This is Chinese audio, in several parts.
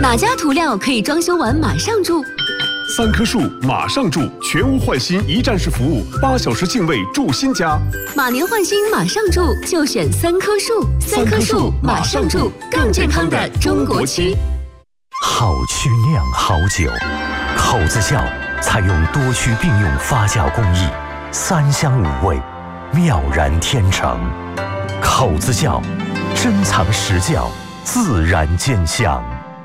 哪家涂料可以装修完马上住 ？3棵树马上住，全屋换新一站式服务，8小时净位住新家。 马年换新马上住，就选3棵树。3棵树马上住，更健康的中国区。 好曲酿好酒，口子窖采用多区并用发酵工艺，3香5味，妙然天成。口子窖，珍藏实窖，自然见香。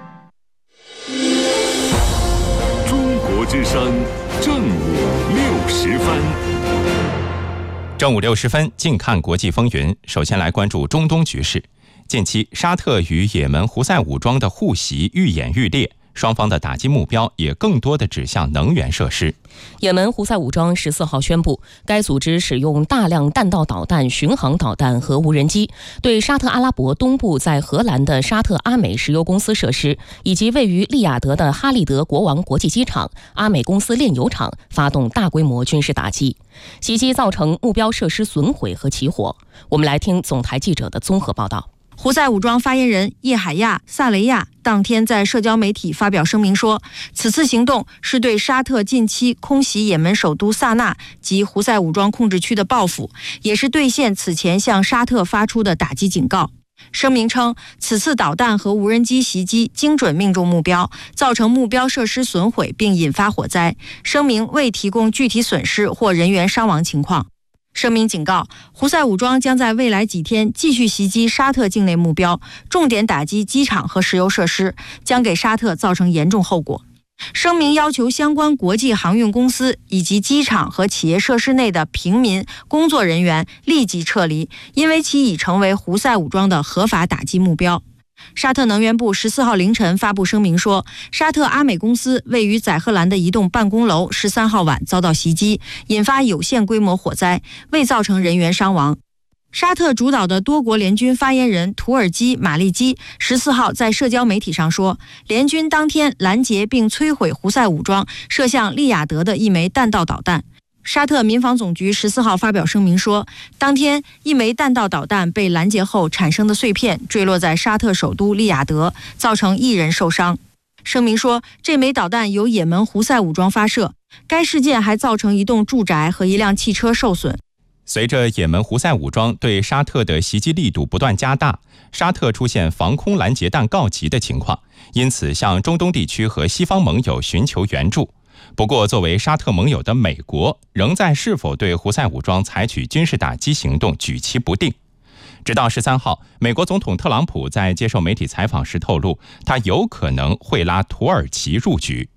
中国之声，正午60分。 正午60分，近看国际风云。首先来关注中东局势。近期，沙特与也门胡塞武装的互袭愈演愈烈，双方的打击目标也更多地指向能源设施。 也门胡塞武装14号宣布，该组织使用大量弹道导弹、巡航导弹和无人机，对沙特阿拉伯东部在荷兰的沙特阿美石油公司设施，以及位于利雅得的哈利德国王国际机场、阿美公司炼油厂发动大规模军事打击。袭击造成目标设施损毁和起火。我们来听总台记者的综合报道。 胡塞武装发言人叶海亚·萨雷亚当天在社交媒体发表声明说，此次行动是对沙特近期空袭也门首都萨那及胡塞武装控制区的报复，也是兑现此前向沙特发出的打击警告。声明称，此次导弹和无人机袭击精准命中目标，造成目标设施损毁并引发火灾。声明未提供具体损失或人员伤亡情况。声明警告，胡塞武装将在未来几天继续袭击沙特境内目标，重点打击机场和石油设施，将给沙特造成严重后果。声明要求相关国际航运公司以及机场和企业设施内的平民工作人员立即撤离，因为其已成为胡塞武装的合法打击目标。沙特能源部14号凌晨发布声明说，沙特阿美公司位于载荷兰的一栋办公楼13号晚遭到袭击，引发有限规模火灾，未造成人员伤亡。沙特主导的多国联军发言人土耳其马利基14号在社交媒体上说，联军当天拦截并摧毁胡塞武装射向利雅得的一枚弹道导弹。沙特民防总局14号发表声明说，当天一枚弹道导弹被拦截后产生的碎片坠落在沙特首都利雅得，造成1人受伤。声明说，这枚导弹由也门胡塞武装发射，该事件还造成一栋住宅和一辆汽车受损。 随着也门胡塞武装对沙特的袭击力度不断加大，沙特出现防空拦截弹告急的情况，因此向中东地区和西方盟友寻求援助。不过，作为沙特盟友的美国，仍在是否对胡塞武装采取军事打击行动举棋不定。直到13号，美国总统特朗普在接受媒体采访时透露，他有可能会拉土耳其入局。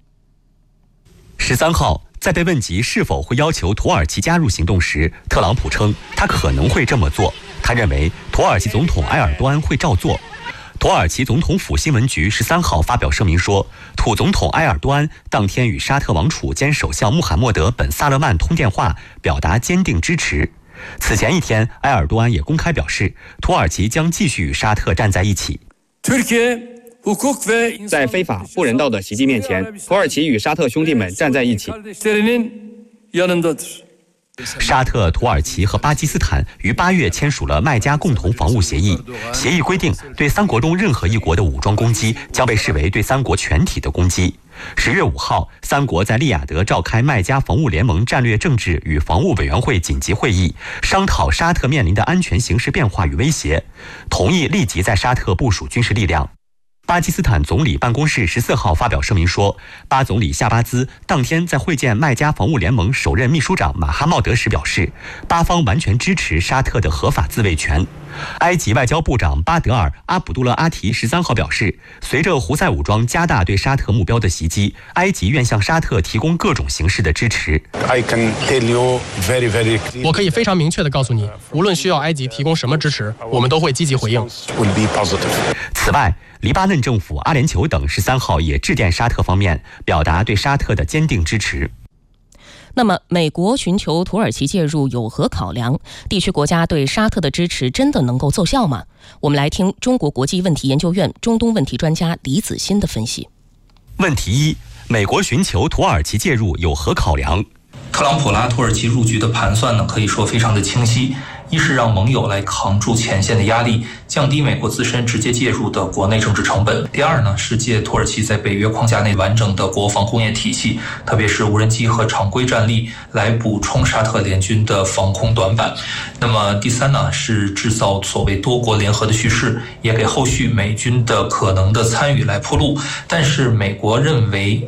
13号，在被问及是否会要求土耳其加入行动时，特朗普称他可能会这么做。他认为土耳其总统埃尔多安会照做。土耳其总统府新闻局13号发表声明说，土总统埃尔多安当天与沙特王储兼首相穆罕默德本萨勒曼通电话，表达坚定支持。此前一天，埃尔多安也公开表示，土耳其将继续与沙特站在一起。 在非法不人道的袭击面前，土耳其与沙特兄弟们站在一起。 沙特、土耳其和巴基斯坦于8月签署了麦加共同防务协议。协议规定，对3国中任何一国的武装攻击将被视为对3国全体的攻击。10月5号，3国在利雅得召开麦加防务联盟战略政治与防务委员会紧急会议，商讨沙特面临的安全形势变化与威胁，同意立即在沙特部署军事力量。巴基斯坦总理办公室14号发表声明说，巴总理夏巴兹当天在会见麦加防务联盟首任秘书长马哈茂德时表示，巴方完全支持沙特的合法自卫权。埃及外交部长巴德尔·阿卜杜勒阿提13号表示，随着胡塞武装加大对沙特目标的袭击，埃及愿向沙特提供各种形式的支持。 我可以非常明确地告诉你，无论需要埃及提供什么支持，我们都会积极回应。 此外，黎巴嫩政府、阿联酋等13号也致电沙特方面，表达对沙特的坚定支持。 那么，美国寻求土耳其介入有何考量？地区国家对沙特的支持真的能够奏效吗？我们来听中国国际问题研究院中东问题专家李子欣的分析。 问题1：美国寻求土耳其介入有何考量？ 特朗普拉土耳其入局的盘算呢，可以说非常的清晰。 一是让盟友来扛住前线的压力，降低美国自身直接介入的国内政治成本。第二呢，是借土耳其在北约框架内完整的国防工业体系，特别是无人机和常规战力，来补充沙特联军的防空短板。那么第三呢，是制造所谓多国联合的叙事，也给后续美军的可能的参与来铺路。但是美国认为